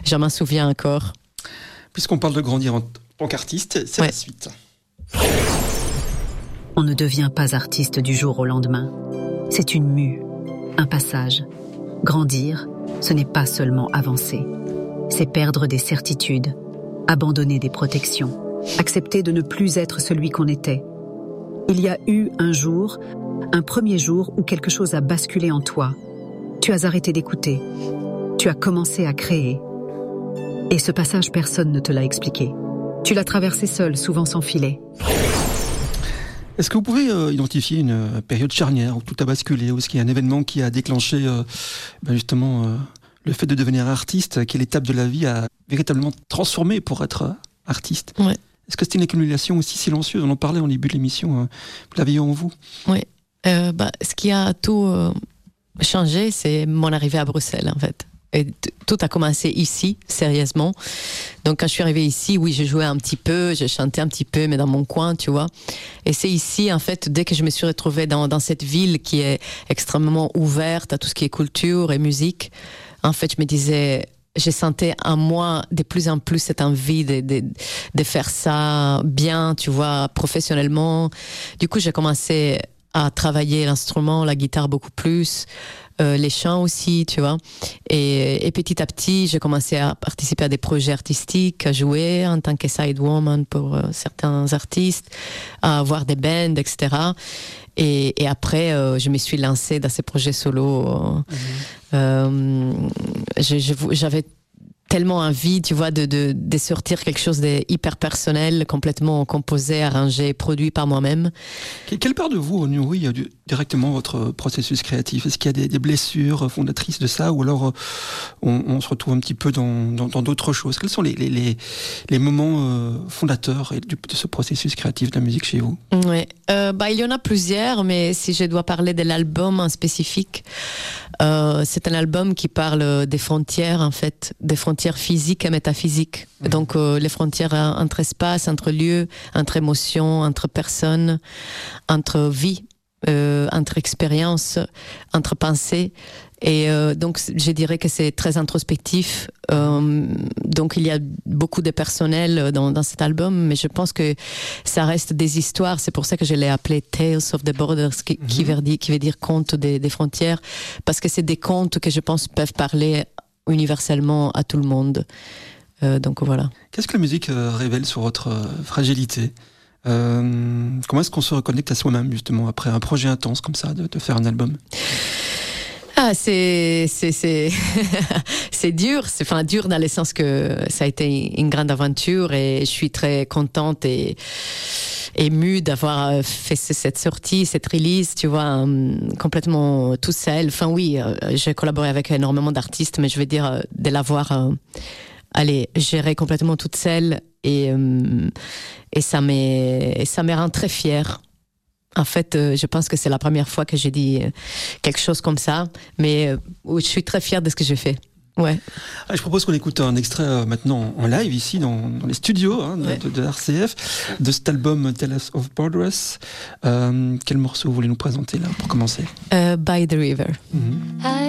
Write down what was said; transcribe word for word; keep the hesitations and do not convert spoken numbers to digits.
je m'en souviens encore. Puisqu'on parle de grandir en tant qu'artiste, c'est ouais. la suite. On ne devient pas artiste du jour au lendemain. C'est une mue, un passage. Grandir, ce n'est pas seulement avancer. C'est perdre des certitudes, abandonner des protections, accepter de ne plus être celui qu'on était. Il y a eu un jour, un premier jour où quelque chose a basculé en toi. Tu as arrêté d'écouter. Tu as commencé à créer. Et ce passage, personne ne te l'a expliqué. Tu l'as traversé seul, souvent sans filet. Est-ce que vous pouvez euh, identifier une euh, période charnière où tout a basculé, où est-ce qu'il y a un événement qui a déclenché euh, ben justement euh, le fait de devenir artiste? Quelle étape de la vie a véritablement transformé pour être euh, artiste? Ouais. Est-ce que c'était une accumulation aussi silencieuse? On en parlait en début de l'émission. Euh, vous l'aviez en vous? Oui. Euh, bah, ce qui a tout euh, changé, c'est mon arrivée à Bruxelles, en fait. Et t- tout a commencé ici, sérieusement. Donc quand je suis arrivée ici, oui, je jouais un petit peu, je chantais un petit peu, mais dans mon coin, tu vois. Et c'est ici, en fait, dès que je me suis retrouvée dans, dans cette ville qui est extrêmement ouverte à tout ce qui est culture et musique, en fait, je me disais, j'ai senti en moi de plus en plus cette envie de, de, de faire ça bien, tu vois, professionnellement. Du coup, j'ai commencé à travailler l'instrument, la guitare beaucoup plus, euh, les chants aussi, tu vois. Et, et petit à petit, j'ai commencé à participer à des projets artistiques, à jouer en tant que side woman pour euh, certains artistes, à avoir des bands, et cetera. Et, et après, euh, je me suis lancée dans ces projets solo. Euh, mmh. euh, je, je, j'avais tellement envie, tu vois, de, de, de sortir quelque chose de hyper personnel, complètement composé, arrangé, produit par moi-même. Quelle part de vous nourrit directement votre processus créatif? Est-ce qu'il y a des, des blessures fondatrices de ça, ou alors on, on se retrouve un petit peu dans, dans, dans d'autres choses? Quels sont les, les, les, les moments fondateurs de ce processus créatif de la musique chez vous? Ouais, euh, bah, il y en a plusieurs, mais si je dois parler de l'album en spécifique, euh, c'est un album qui parle des frontières, en fait, des frontières physiques et métaphysiques. Mmh. Donc euh, les frontières entre espaces, entre lieux, entre émotions, entre personnes, entre vie, euh, entre expériences, entre pensées. Et euh, donc je dirais que c'est très introspectif. Euh, donc il y a beaucoup de personnel dans, dans cet album, mais je pense que ça reste des histoires. C'est pour ça que je l'ai appelé Tales of the Borders, qui, mm-hmm. qui, veut dire, qui veut dire contes des, des frontières, parce que c'est des contes que je pense peuvent parler universellement à tout le monde. Euh, donc voilà. Qu'est-ce que la musique euh, révèle sur votre euh, fragilité? euh, Comment est-ce qu'on se reconnecte à soi-même, justement, après un projet intense comme ça, de, de faire un album? Ah, c'est c'est c'est c'est dur, c'est enfin dur dans le sens que ça a été une grande aventure et je suis très contente et émue d'avoir fait cette sortie, cette release, tu vois, complètement tout seul. Enfin oui, j'ai collaboré avec énormément d'artistes, mais je veux dire de l'avoir allez, géré complètement toute seule et et ça m'est ça me rend très fière. En fait, euh, je pense que c'est la première fois que j'ai dit euh, quelque chose comme ça, mais euh, je suis très fière de ce que j'ai fait. Ouais. Ah, je propose qu'on écoute un extrait euh, maintenant en live ici dans, dans les studios hein, ouais. de, de R C F de cet album Tales of Borders. Euh, quel morceau vous voulez nous présenter là pour commencer? uh, By the River. Mm-hmm.